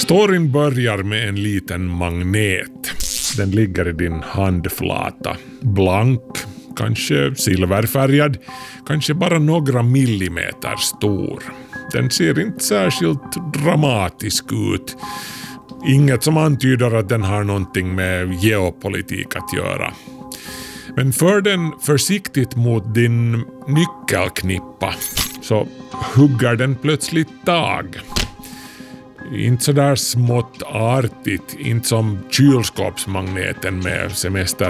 Storyn börjar med en liten magnet. Den ligger i din handflata. Blank, kanske silverfärgad, kanske bara några millimeter stor. Den ser inte särskilt dramatisk ut. Inget som antyder att den har någonting med geopolitik att göra. Men för den försiktigt mot din nyckelknippa så hugger den plötsligt tag. Inte så där smått artigt, inte som kylskåpsmagneten med semester